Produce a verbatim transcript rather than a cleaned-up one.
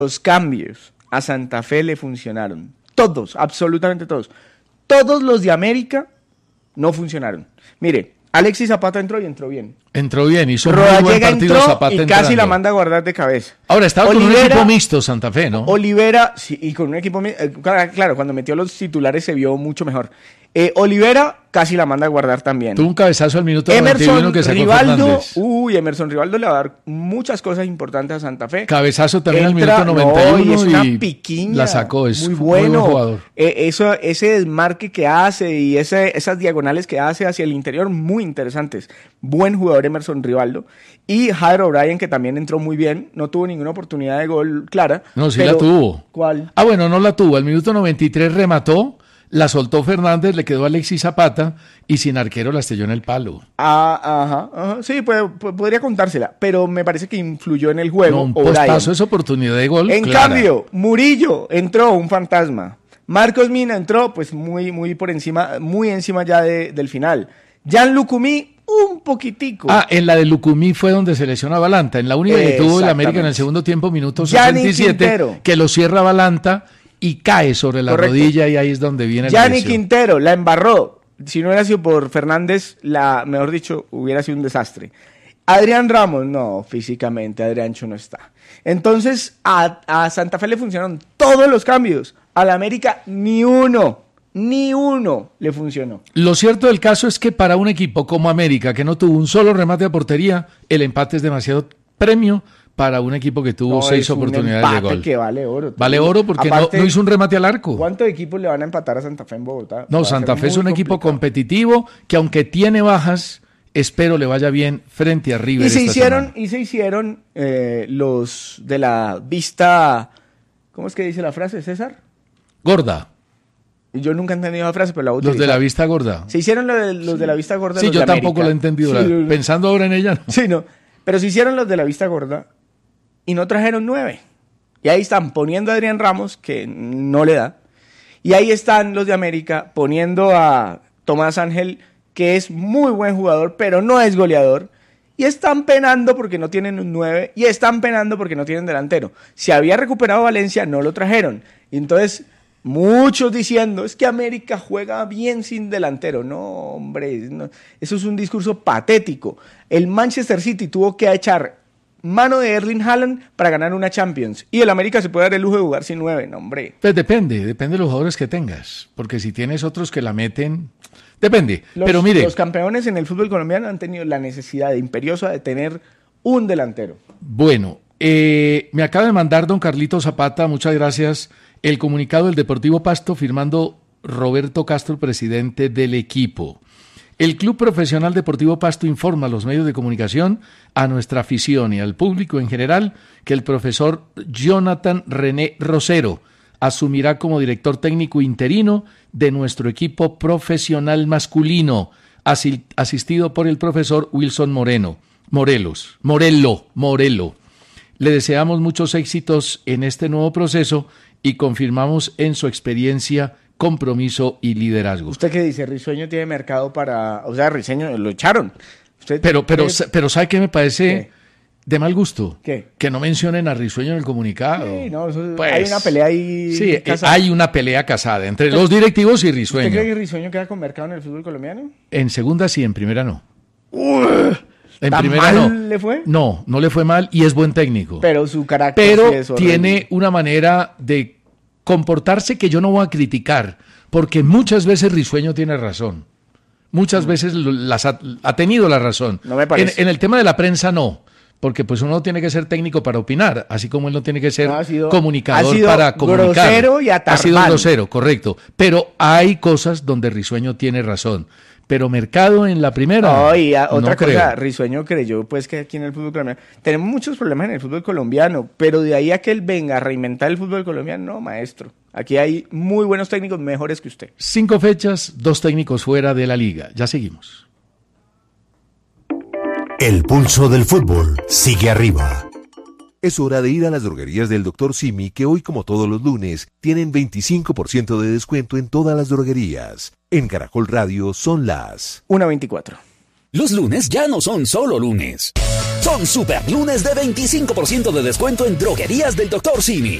Los cambios a Santa Fe le funcionaron. Todos, absolutamente todos. Todos los de América no funcionaron. Mire, Alexis Zapata entró y entró bien. Entró bien, hizo un muy buen Rodallega partido entró Zapata y entrando. casi la manda a guardar de cabeza. Ahora, estaba Olivera, con un equipo mixto Santa Fe, ¿no? Olivera, sí, y con un equipo mixto. Eh, claro, cuando metió los titulares se vio mucho mejor. Eh, Olivera casi la manda a guardar también. Tuvo un cabezazo al minuto noventa y uno Emerson que sacó Rivaldo, Fernández. uy, Emerson Rivaldo le va a dar muchas cosas importantes a Santa Fe. Cabezazo también Entra, al minuto noventa y uno no, y es una y piquiña, la sacó, es muy muy bueno. buen jugador. Eh, eso, ese desmarque que hace y ese, esas diagonales que hace hacia el interior, muy interesantes. Buen jugador Emerson Rivaldo. Y Jairo O'Brien, que también entró muy bien, no tuvo ninguna oportunidad de gol clara. No, sí pero, la tuvo. ¿Cuál? Ah, bueno, no la tuvo. Al minuto noventa y tres remató, la soltó Fernández, le quedó Alexis Zapata y sin arquero la estrelló en el palo. Ah, ajá, ajá. Sí, puede, puede- podría contársela, pero me parece que influyó en el juego. No, un O'Brien. postazo es oportunidad de gol. En clara. cambio, Murillo entró, un fantasma. Marcos Mina entró, pues muy, muy por encima, muy encima ya de- del final. Jan Lucumí, un poquitico. Ah, en la de Lucumí fue donde se lesiona Balanta. En la única que tuvo el América en el segundo tiempo, minuto Gianni sesenta y siete, Quintero. que lo cierra Balanta y cae sobre la Correcto. rodilla y ahí es donde viene la Gianni lesión. Quintero la embarró. Si no hubiera sido por Fernández, la, mejor dicho, hubiera sido un desastre. Adrián Ramos, no, físicamente Adriancho no está. Entonces, a, a Santa Fe le funcionaron todos los cambios. A la América, ni uno, ni uno le funcionó. Lo cierto del caso es que para un equipo como América, que no tuvo un solo remate a portería, el empate es demasiado premio para un equipo que tuvo No, seis es un oportunidades de empate gol. que vale oro. Vale oro porque no- Aparte, no, hizo un remate al arco. ¿cuántos equipos le van a empatar a Santa Fe en Bogotá? No, Va a Santa ser Fe es muy un equipo complicado. competitivo que aunque tiene bajas, espero le vaya bien frente a River Y se esta hicieron, semana. y se hicieron eh, los de la vista, ¿cómo es que dice la frase, César? Gorda, Yo nunca he entendido la frase, pero la voy a los de utilizar. la vista gorda. Se hicieron lo de- los de la vista gorda. Sí, los yo de tampoco América. lo he entendido. Sí, la- los- Pensando ahora en ella, no. Sí, no. Pero se hicieron los de la vista gorda y no trajeron nueve. Y ahí están poniendo a Adrián Ramos, que no le da. Y ahí están los de América poniendo a Tomás Ángel, que es muy buen jugador, pero no es goleador. Y están penando porque no tienen un nueve. Y están penando porque no tienen delantero. Si había recuperado Valencia, no lo trajeron. Y entonces, muchos diciendo, es que América juega bien sin delantero. No, hombre, no. Eso es un discurso patético. El Manchester City tuvo que echar mano de Erling Haaland para ganar una Champions. Y el América se puede dar el lujo de jugar sin nueve. No, hombre. Pues depende, depende de los jugadores que tengas. Porque si tienes otros que la meten, depende. Los, Pero mire, los campeones en el fútbol colombiano han tenido la necesidad imperiosa de tener un delantero. bueno, eh, me acaba de mandar don Carlito Zapata, muchas gracias, el comunicado del Deportivo Pasto firmando Roberto Castro, presidente del equipo. El Club Profesional Deportivo Pasto informa a los medios de comunicación, a nuestra afición y al público en general, que el profesor Jonathan René Rosero asumirá como director técnico interino de nuestro equipo profesional masculino, asi- asistido por el profesor Wilson Moreno, Morelos, Morello, Morello. Le deseamos muchos éxitos en este nuevo proceso y confirmamos en su experiencia, compromiso y liderazgo. ¿Usted qué dice? Risueño tiene mercado para... O sea, Risueño lo echaron. ¿Usted Pero, pero, cree- pero ¿sabe qué me parece ¿Qué? de mal gusto? ¿Qué? Que no mencionen a Risueño en el comunicado. Sí, no, eso- Pues, hay una pelea ahí. Sí, eh, casada. hay una pelea casada entre los directivos y ¿Usted Risueño. cree que Risueño queda con mercado en el fútbol colombiano? En segunda sí, en primera no. En ¿Tan primera mal no. le fue? No, no le fue mal y es buen técnico. Pero su carácter Pero sí es horrible. tiene una manera de comportarse que yo no voy a criticar, porque muchas veces Risueño tiene razón. Muchas veces lo- las ha, ha tenido la razón. No me parece. En, en el tema de la prensa no, porque pues uno tiene que ser técnico para opinar, así como él no tiene que ser No, ha sido- comunicador ha sido para comunicar. grosero y Ha sido atarmán. grosero, correcto. Pero hay cosas donde Risueño tiene razón. Pero Mercado en la primera. No, y a- no otra creo. cosa, Risueño creyó pues que aquí en el fútbol colombiano tenemos muchos problemas en el fútbol colombiano, pero de ahí a que él venga a reinventar el fútbol colombiano, no, maestro. Aquí hay muy buenos técnicos, mejores que usted. Cinco fechas, dos técnicos fuera de la liga. Ya seguimos. El pulso del fútbol sigue arriba. Es hora de ir a las droguerías del doctor Simi, que hoy, como todos los lunes, tienen veinticinco por ciento de descuento en todas las droguerías. En Caracol Radio son las una veinticuatro. Los lunes ya no son solo lunes. Son super lunes de veinticinco por ciento de descuento en droguerías del doctor Simi.